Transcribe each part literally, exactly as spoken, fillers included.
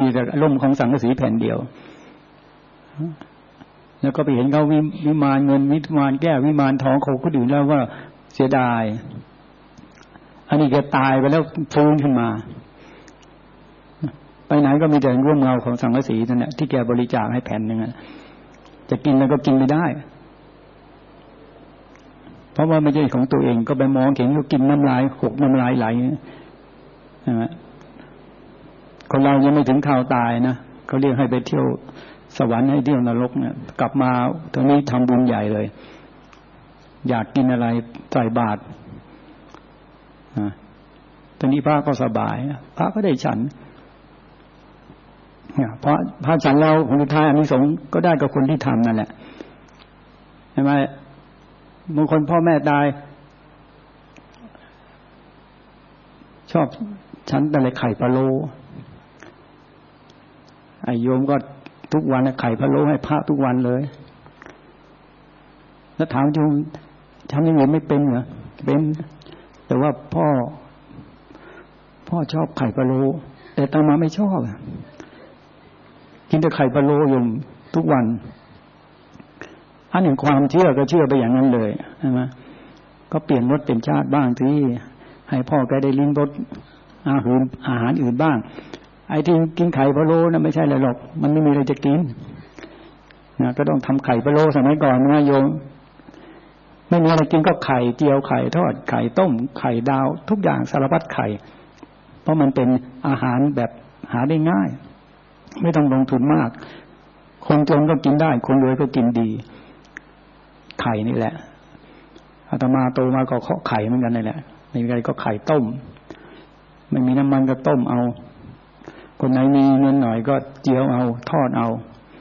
แต่ร่มของสังกะสีแผ่นเดียวแล้วก็ไปเห็นเขาวิวิมานเงินวิมานแก้ววิมานทองเขาก็ดื่นแล้วว่าเสียดายอันนี้แกตายไปแล้วฟื้นขึ้นมาไปไหนก็มีแต่ร่มเงาของสังกะสีนั่นแหละที่แกบริจาคให้แผ่นนึงจะกินแล้วก็กินไม่ได้เพราะว่าไม่ใช่ของตัวเองก็ไปมองเห็นเขากินน้ำลายหกน้ำลายไหลนะคนเรายังไม่ถึงข่าวตายนะเขาเรียกให้ไปเที่ยวสวรรค์ให้เที่ยวนรกเนี่ยกลับมาตรงนี้ทำบุญใหญ่เลยอยากกินอะไรใส่บาตรตอนนี้พระก็สบายพระก็ได้ฉันเนี่ยเพราะพระฉันเราผลสุดท้ายอานิสงส์ก็ได้กับคนที่ทำนั่นแหละใช่ไหมบางคนพ่อแม่ตายชอบฉันแต่ละไข่พะโล้ไอ้โยมก็ทุกวันไข่พะโล้ให้พระทุกวันเลยแล้วถามโยมทำยังไงไม่เป็นเหรอเป็นแต่ว่าพ่อพ่อชอบไข่พะโล้แต่อาตมาไม่ชอบกินแต่ไข่พะโล้โยมทุกวันอันหนึ่งความเชื่อก็เชื่อไปอย่างนั้นเลยใช่ไหมก็เปลี่ยนรสเป็นชาติบ้างที่ให้พ่อแกได้ลิ้มรสอาหารอาหารอื่นบ้างไอ้ที่กินไข่พะโล้นะไม่ใช่อะไรหรอกมันไม่มีอะไรจะกินนะก็ต้องทำไข่พะโล้สมัยก่อนนะโยมไม่มีอะไรกินก็ไข่เจียวไข่ทอดไข่ต้มไข่ดาวทุกอย่างสารพัดไข่เพราะมันเป็นอาหารแบบหาได้ง่ายไม่ต้องลงทุนมากคนจนก็กินได้คนรวยก็กินดีไข่นี่แหละอาตมาโตมาก็เคาะไข่เหมือนกันนี่แหละไม่มีอะไรก็ไข่ต้มไม่มีน้ำมันก็ต้มเอาคนไหนมีเงินหน่อยก็เจียวเอาทอดเอา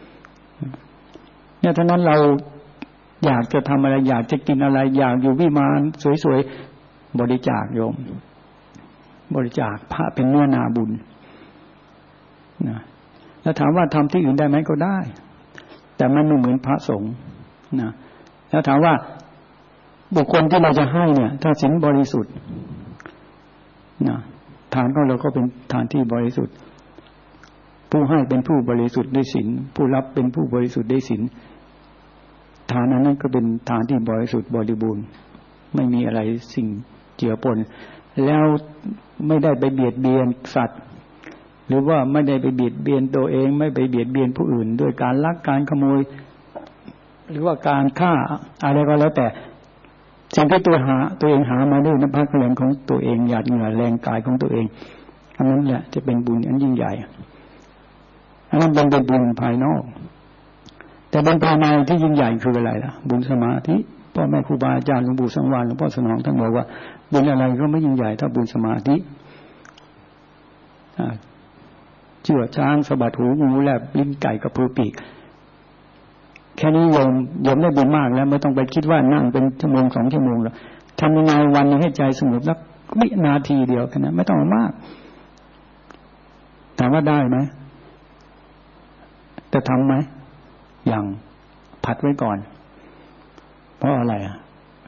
เนี่ยฉะนั้นเราอยากจะทำอะไรอยากจะกินอะไรอยากอยู่วิมานสวยๆบริจาคโยมบริจาคพระเป็นเนื้อนาบุญนะแล้วถามว่าทำที่อื่นได้ไหมก็ได้แต่มันไม่เหมือนพระสงฆ์นะแล้วถามว่าบุคคลที่เราจะให้เนี่ยถ้าศีลบริสุทธิ์นะทานของเราก็เป็นทานที่บริสุทธิ์ผู้ให้เป็นผู้บริสุทธิ์ด้วยศีลผู้รับเป็นผู้บริสุทธิ์ด้วยศีลทานนั้นก็เป็นทานที่บริสุทธิ์บริบูรณ์ไม่มีอะไรสิ่งเจือปนแล้วไม่ได้ไปเบียดเบียนสัตว์หรือว่าไม่ได้ไปเบียดเบียนตัวเองไม่ไปเบียดเบียนผู้อื่นด้วยการลักการขโมยหรือว่าการฆ่าอะไรก็แล้วแต่สิ่งที่ตัวหาตัวเองหามาด้วยน้ำพักแรงของตัวเองหยาดเหงื่อแรงกายของตัวเองอันนั้นแหละจะเป็นบุญอันยิ่งใหญ่อันนั้นเป็นบุญภายนอกแต่บุญภายในที่ยิ่งใหญ่คืออะไรล่ะบุญสมาธิพ่อแม่ครูบาอาจารย์หลวงปู่สังวาลหลวงพ่อสนองท่านบอกว่าบุญอะไรก็ไม่ยิ่งใหญ่เท่าบุญสมาธิเชื่อช้างสะบัดหูงูแลบลิ้นไก่กระพือปีกแค่นี้โยมโยมได้บุญมากแล้วไม่ต้องไปคิดว่านั่งเป็นชั่วโมงสองชั่วโมงแล้วทำยังไงวันนึงให้ใจสงบแล้ววินาทีเดียวแค่นั้นไม่ต้องมากถามว่าได้ไหมแต่ทำไหมอย่างผัดไว้ก่อนเพราะอะไรอ่ะ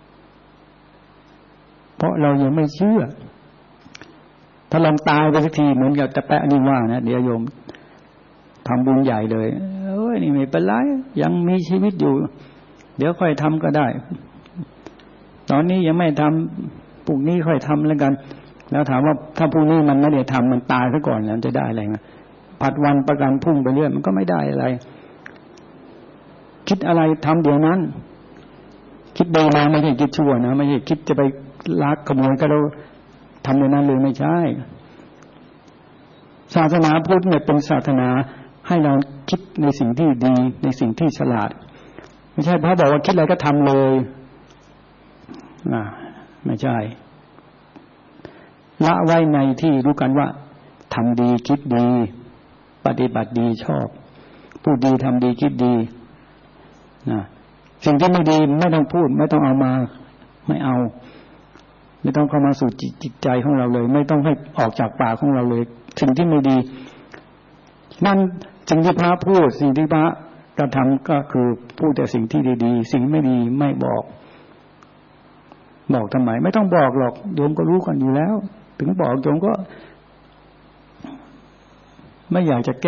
เพราะเรายังไม่เชื่อถ้าลองตายไปสักทีเหมือนกับตะแปะนี่ว่านะเดี๋ยวโยมทำบุญใหญ่เลยเอ้ยนี่ไม่เป็นไรยังมีชีวิตอยู่เดี๋ยวค่อยทำก็ได้ตอนนี้ยังไม่ทำพรุ่งนี้ค่อยทำแล้วกันแล้วถามว่าถ้าพรุ่งนี้มันไม่ได้ทำมันตายซะก่อนแล้วจะได้อะไรนะผัดวันประกันพรุ่งไปเรื่อยมันก็ไม่ได้อะไรคิดอะไรทำเดี๋ยวนั้นคิดดีนะไม่ใช่คิดชั่วนะไม่ใช่คิดจะไปลักขโมยก็เราทำในนั้นเลยไม่ใช่ศาสนาพุทธเนี่ยเป็นศาสนาให้เราคิดในสิ่งที่ดีในสิ่งที่ฉลาดไม่ใช่พระบอกว่าคิดอะไรก็ทำเลยอ่าไม่ใช่ละไว้ในที่รู้กันว่าทำดีคิดดีปฏิบัติดีชอบพูดดีทำดีคิดดีนะสิ่งที่ไม่ดีไม่ต้องพูดไม่ต้องเอามาไม่เอาไม่ต้องเข้ามาสู่จิตใจของเราเลยไม่ต้องให้ออกจากปากของเราเลยสิ่งที่ไม่ดีนั่นสิ่งที่พระพูดสิ่งที่พระกระทำก็คือพูดแต่สิ่งที่ดีๆสิ่งไม่ดีไม่บอกบอกทำไมไม่ต้องบอกหรอกโยมก็รู้กันอยู่แล้วถึงบอกโยมก็ไม่อยากจะแก้